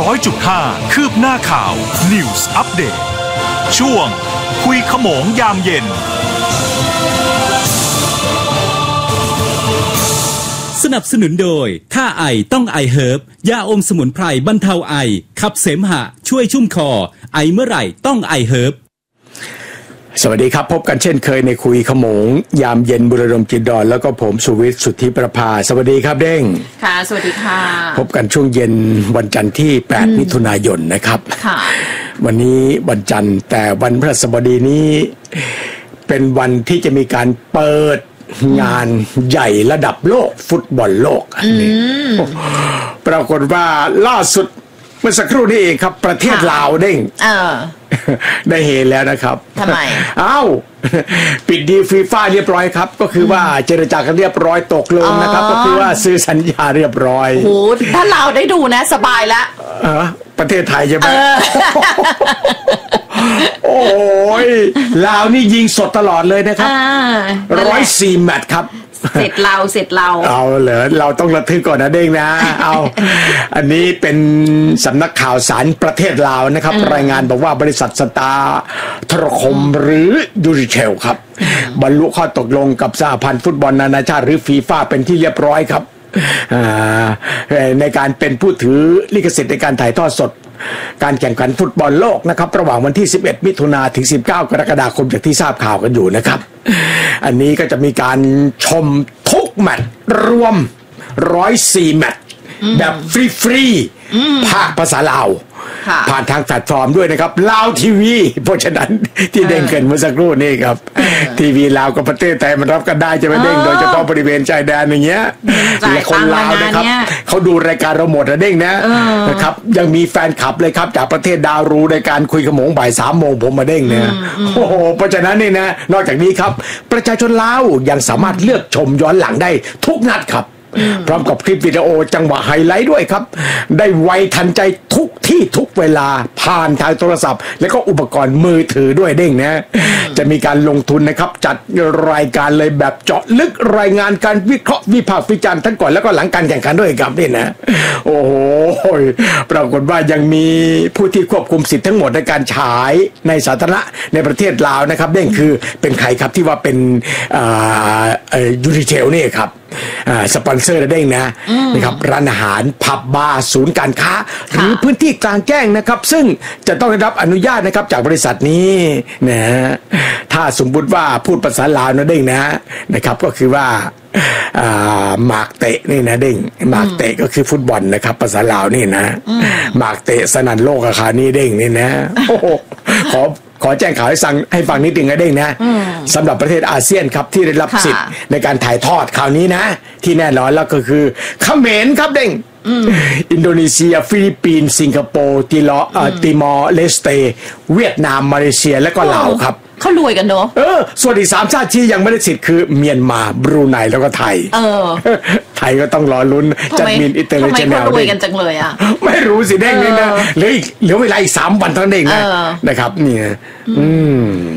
100.5 คืบหน้าข่าว News Update ช่วงคุยขโมงยามเย็นสนับสนุนโดยค่าไอต้องไอเฮิร์บยาอมสมุนไพรบรรเทาไอขับเสมหะช่วยชุ่มคอไอเมื่อไหร่ต้องไอเฮิร์บสวัสดีครับพบกันเช่นเคยในคุยขโมงยามเย็นบุรดมจิตดอนแล้วก็ผมสุวิทย์สุทธิประภาสวัสดีครับเด้งค่ะสวัสดีค่ะพบกันช่วงเย็นวันจันทร์ที่8มิถุนายนนะครับค่ะวันนี้วันจันทร์แต่วันพฤหัสบดีนี้เป็นวันที่จะมีการเปิดงานใหญ่ระดับโลกฟุตบอลโลกอันนี้ปรากฏว่าล่าสุดเมื่อสักครู่นี้เองครับประเทศลาวเด้งได้เห็นแล้วนะครับทำไมปิดดีฟีฟ่าเรียบร้อยครับก็คือว่าเจรจากันเรียบร้อยตกลงนะครับก็คือว่าซื้อสัญญาเรียบร้อยโอ้ถ้าเราได้ดูนะสบายละประเทศไทยใช่ไหมโอ้ยลาวนี่ยิงสดตลอดเลยนะครับ104 แมตช์ครับเสร็จเราเอาเหรอเราต้องระทึกก่อนนะเด้งนะเอาอันนี้เป็นสำนักข่าวสารประเทศลาวนะครับรายงานบอกว่าบริษัทสตาร์โทรคมหรือยูริเชลครับบรรลุข้อตกลงกับสหพันธ์ฟุตบอลนานาชาติหรือฟีฟ่าเป็นที่เรียบร้อยครับในการเป็นผู้ถือลิขสิทธิ์ในการถ่ายทอดสดการแข่งขันฟุตบอลโลกนะครับระหว่างวันที่11มิถุนายนถึง19กรกฎาคมจากที่ทราบข่าวกันอยู่นะครับอันนี้ก็จะมีการชมทุกแมตช์รวม104แมตช์แบบฟรีภาษาลาวผ่านทางแพลตฟอร์มด้วยนะครับลาวทีวีเพราะฉะนั้นที่เด้งเกินเมื่อสักครู่นี้ครับทีวีลาวกับประเทศไทยมันรับกันได้จะไม่เด้งโดยเฉพาะบริเวณชายแดนอย่างเงี้ยและคนลาวนะครับเขาดูรายการเราหมดนะเด้งนะครับยังมีแฟนคลับเลยครับจากประเทศดาวรูในการคุยขโมงบ่าย3 โมงผมมาเด้งเนี่ยโอ้โหเพราะฉะนั้นนี่นะนอกจากนี้ครับประชาชนลาวยังสามารถเลือกชมย้อนหลังได้ทุกนัดครับพร้อมกับคลิปวิดีโอจังหวะไฮไลท์ด้วยครับได้ไวทันใจทุกที่ทุกเวลาผ่านทางโทรศัพท์แล้วก็อุปกรณ์มือถือด้วยเด้งนะจะมีการลงทุนนะครับจัดรายการเลยแบบเจาะลึกรายงานการวิเคราะห์วิพากษ์วิจารณ์ทั้งก่อนแล้วก็หลังการแข่งขันด้วยครับนี่นะโอ้โหปรากฏว่ายังมีผู้ที่ควบคุมสิทธิ์ทั้งหมดในการฉายในสาธารณะในประเทศลาวนะครับเด้งคือเป็นใครครับที่ว่าเป็นยูนิเชลนี่ครับสปอนเซอร์เด้งนะครับร้านอาหารผับบาร์ศูนย์การค้าหรือพื้นที่กลางแจ้งนะครับซึ่งจะต้องได้รับอนุญาตนะครับจากบริษัทนี้นะถ้าสมมุติว่าพูดภาษาลาวนะเด้งนะครับก็คือว่าหมากเตะนี่นะเด้งหมากเตะก็คือฟุตบอลนะครับภาษาลาวนี่นะหมากเตะสนั่นโลกอาคานี่เด้งนี่นะโอ้ขอแจ้งข่าวให้ฟังนิดนึงนะเด้งนะสำหรับประเทศอาเซียนครับที่ได้รับสิทธิ์ในการถ่ายทอดข่าวนี้นะที่แน่นอนแล้วก็คือเขมรครับเด้งอินโดนีเซียฟิลิปปินส์สิงคโปร์ติมอร์เลสเตเวียดนามมาเลเซียและก็ลาวครับเขารวยกันเนาะส่วนอีก3 ชาติที่ยังไม่ได้สิทธิ์คือเมียนมาบรูไนแล้วก็ไทยไทยก็ต้องรอลุ้นจัดมินอินเตอร์เนชั่นแนลทำไมเขารวยกันจังเลยอ่ะไม่รู้สิเด้งนี่นะเหลือเวลาอีก3 วันเท่านั้นเองนะครับนี่